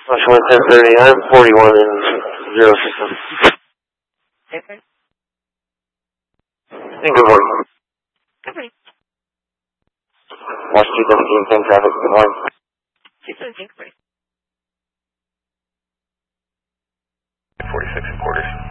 Washington 1030, I'm 41 in zero system. Okay. And good morning. Okay. Watch 217, 10 traffic, good morning. 217, great. 46 quarters.